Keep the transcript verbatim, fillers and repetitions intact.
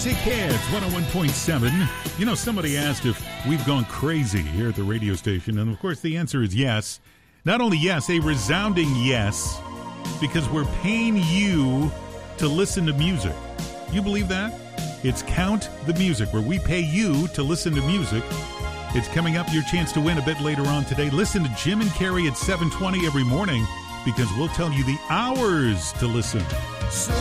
Music Heads one oh one point seven. You know, somebody asked if we've gone crazy here at the radio station, and of course the answer is yes. Not only yes, a resounding yes, because we're paying you to listen to music. You believe that? It's Count the Music, where we pay you to listen to music. It's coming up, your chance to win a bit later on today. Listen to Jim and Carrie at seven twenty every morning, because we'll tell you the hours to listen. So